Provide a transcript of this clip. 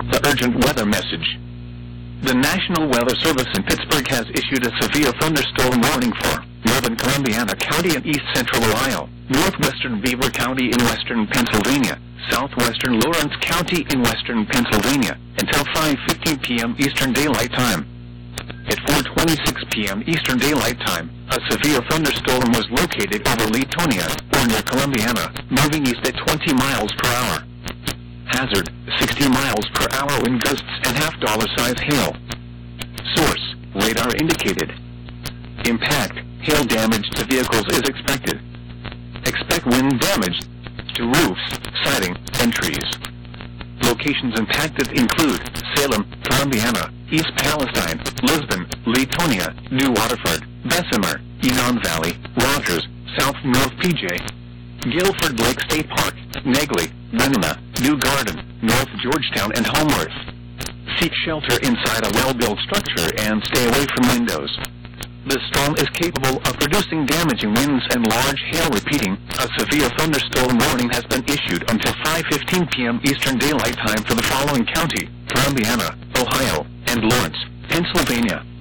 The urgent weather message. The National Weather Service in Pittsburgh has issued a severe thunderstorm warning for northern Columbiana County and east central Ohio, northwestern Beaver County in western Pennsylvania, southwestern Lawrence County in western Pennsylvania, until 5:15 p.m. Eastern Daylight Time. At 4:26 p.m. Eastern Daylight Time, a severe thunderstorm was located over Leetonia, or near Columbiana, moving east at 20 miles per hour. Hazard, 60 miles per hour wind gusts and half-dollar-size hail. Source, radar indicated. Impact, hail damage to vehicles is expected. Expect wind damage to roofs, siding, and trees. Locations impacted include Salem, Columbiana, East Palestine, Lisbon, Leetonia, New Waterford, Bessemer, Enon Valley, Rogers, South North PJ, Guilford Lake State Park, Negley, Winona, New Garden, North Georgetown, and Homeworth. Seek shelter inside a well-built structure and stay away from windows. This storm is capable of producing damaging winds and large hail. Repeating, a severe thunderstorm warning has been issued until 5:15 p.m. Eastern Daylight Time for the following county: Columbiana, Ohio, and Lawrence, Pennsylvania.